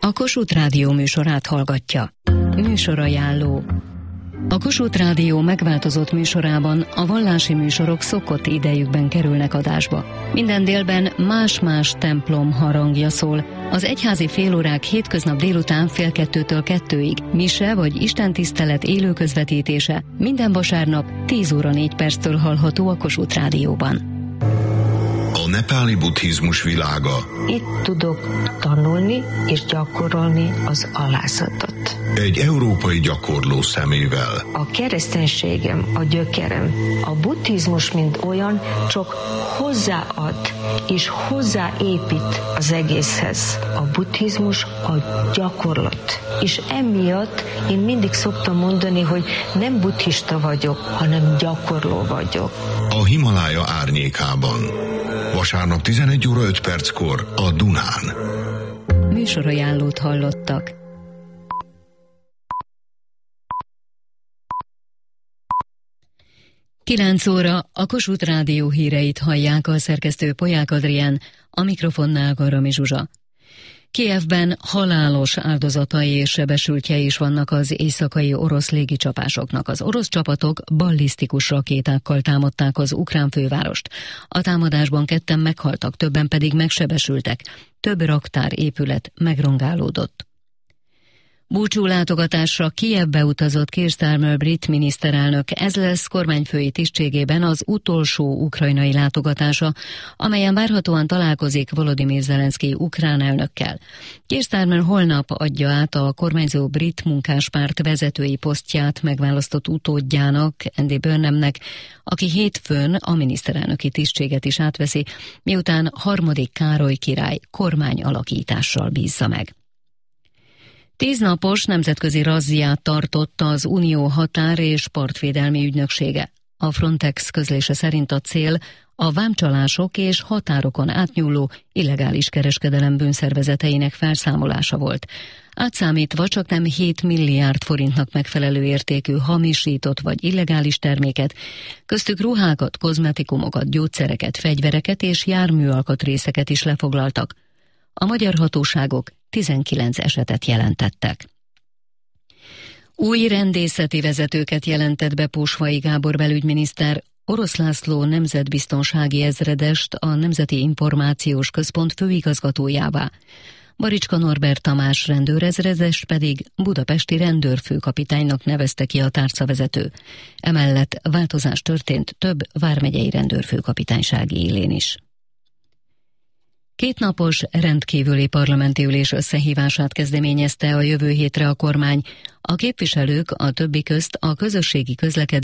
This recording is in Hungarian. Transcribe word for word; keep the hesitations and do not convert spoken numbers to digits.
a Kossuth Rádió műsorát hallgatja. Műsorajánló. A Kossuth Rádió megváltozott műsorában a vallási műsorok szokott idejükben kerülnek adásba. Minden délben más-más templom harangja szól. Az egyházi félórák hétköznap délután fél kettőtől kettőig, mise vagy istentisztelet élő közvetítése minden vasárnap tíz óra négy perctől hallható a Kossuth Rádióban. A nepáli buddhizmus világa. Itt tudok tanulni és gyakorolni az alázatot. Egy európai gyakorló szemével. A kereszténységem, a gyökerem. A buddhizmus, mint olyan, csak hozzáad és hozzáépít az egészhez. A buddhizmus a gyakorlat. És emiatt én mindig szoktam mondani, hogy nem buddhista vagyok, hanem gyakorló vagyok. A Himalája árnyékában. Vasárnap tizenegy óra öt perckor a Dunán. Műsorajánlót hallottak. kilenc óra a Kossuth Rádió híreit hallják, a szerkesztő Polyák Adrián, a mikrofonnál Garami Zsuzsa. Kijevben halálos áldozatai és sebesültjei is vannak az éjszakai orosz légicsapásoknak. Az orosz csapatok ballisztikus rakétákkal támadták az ukrán fővárost. A támadásban ketten meghaltak, többen pedig megsebesültek. Több raktár épület megrongálódott. Búcsú látogatásra Kijevbe utazott Keir Starmer brit miniszterelnök. Ez lesz kormányfői tisztségében az utolsó ukrajnai látogatása, amelyen várhatóan találkozik Volodymyr Zelenszky ukrán elnökkel. Keir Starmer holnap adja át a kormányzó brit munkáspárt vezetői posztját megválasztott utódjának, Andy Burnhamnek, aki hétfőn a miniszterelnöki tisztséget is átveszi, miután harmadik Károly király kormányalakítással bízza meg. Tíznapos nemzetközi razziát tartott az Unió határ- és partvédelmi ügynöksége. A Frontex közlése szerint a cél a vámcsalások és határokon átnyúló illegális kereskedelem bűnszervezeteinek felszámolása volt. Átszámítva csaknem hét milliárd forintnak megfelelő értékű hamisított vagy illegális terméket, köztük ruhákat, kozmetikumokat, gyógyszereket, fegyvereket és járműalkatrészeket is lefoglaltak. A magyar hatóságok tizenkilenc esetet jelentettek. Új rendészeti vezetőket jelentett be Pósvai Gábor belügyminiszter, Orosz László nemzetbiztonsági ezredest a Nemzeti Információs Központ főigazgatójává. Baricska Norbert Tamás rendőrezredest pedig budapesti rendőrfőkapitánynak nevezte ki a tárcavezető. Emellett változás történt több vármegyei rendőrfőkapitánysági élén is. Kétnapos rendkívüli parlamenti ülés összehívását kezdeményezte a jövő hétre a kormány. A képviselők a többi közt a közösségi közlekedés